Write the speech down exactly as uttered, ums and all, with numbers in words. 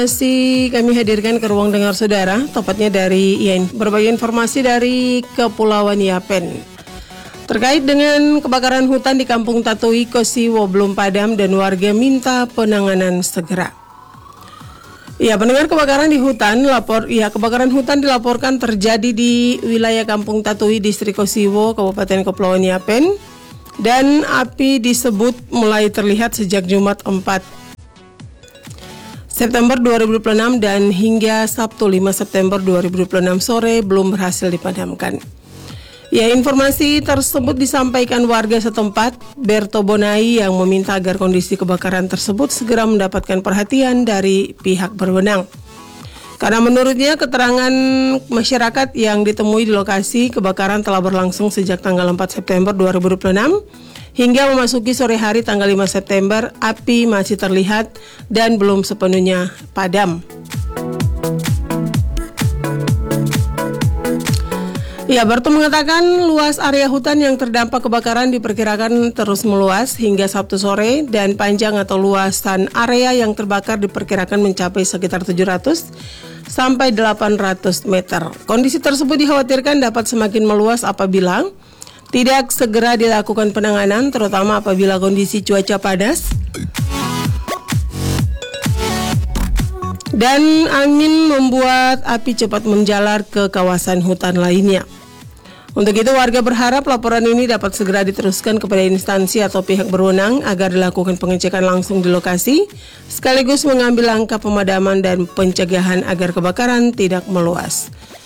Masih kami hadirkan ke ruang dengar saudara, tepatnya dari I A N, berbagai informasi dari Kepulauan Yapen. Terkait dengan kebakaran hutan di Kampung Tatui, Kosiwo belum padam dan warga minta penanganan segera. Ya, pendengar, kebakaran di hutan lapor ya kebakaran hutan dilaporkan terjadi di wilayah Kampung Tatui, Distrik Kosiwo, Kabupaten Kepulauan Yapen, dan api disebut mulai terlihat sejak Jumat empat September dua ribu dua puluh enam dan hingga Sabtu lima September dua ribu dua puluh enam sore belum berhasil dipadamkan. Ya, informasi tersebut disampaikan warga setempat, Berto Bonai, yang meminta agar kondisi kebakaran tersebut segera mendapatkan perhatian dari pihak berwenang. Karena menurutnya keterangan masyarakat yang ditemui di lokasi kebakaran telah berlangsung sejak tanggal empat September dua ribu dua puluh enam hingga memasuki sore hari tanggal lima September, api masih terlihat dan belum sepenuhnya padam. Ya, Berto mengatakan luas area hutan yang terdampak kebakaran diperkirakan terus meluas hingga Sabtu sore, dan panjang atau luasan area yang terbakar diperkirakan mencapai sekitar tujuh ratus sampai delapan ratus meter. Kondisi tersebut dikhawatirkan dapat semakin meluas apabila tidak segera dilakukan penanganan, terutama apabila kondisi cuaca panas dan angin membuat api cepat menjalar ke kawasan hutan lainnya. Untuk itu, warga berharap laporan ini dapat segera diteruskan kepada instansi atau pihak berwenang agar dilakukan pengecekan langsung di lokasi, sekaligus mengambil langkah pemadaman dan pencegahan agar kebakaran tidak meluas.